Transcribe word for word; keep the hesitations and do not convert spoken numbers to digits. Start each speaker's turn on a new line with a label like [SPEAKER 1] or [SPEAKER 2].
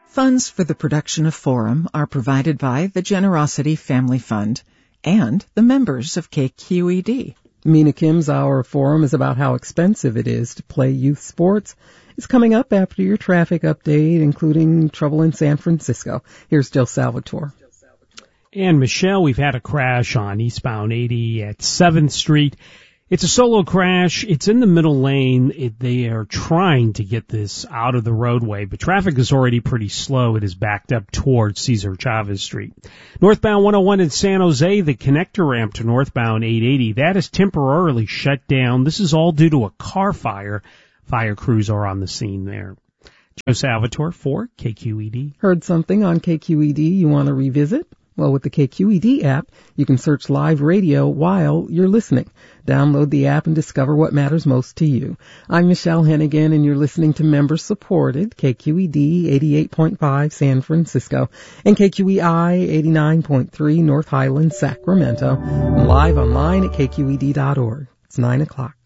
[SPEAKER 1] Funds for the production of Forum are provided by the Generosity Family Fund and the members of K Q E D.
[SPEAKER 2] Mina Kim's Hour of Forum is about how expensive it is to play youth sports. It's coming up after your traffic update, including trouble in San Francisco. Here's Jill Salvatore.
[SPEAKER 3] And Michelle, we've had a crash on eastbound eighty at seventh Street. It's a solo crash. It's in the middle lane. It, they are trying to get this out of the roadway, but traffic is already pretty slow. It is backed up towards Cesar Chavez Street. Northbound one oh one in San Jose, the connector ramp to northbound eight eighty, that is temporarily shut down. This is all due to a car fire. Fire crews are on the scene there. Joe Salvatore for K Q E D.
[SPEAKER 2] Heard something on K Q E D you want to revisit? Well, with the K Q E D app, you can search live radio while you're listening. Download the app and discover what matters most to you. I'm Michelle Hennigan, and you're listening to member-supported K Q E D eighty-eight point five San Francisco and K Q E I eighty-nine point three North Highlands, Sacramento, and live online at K Q E D dot org. It's nine o'clock.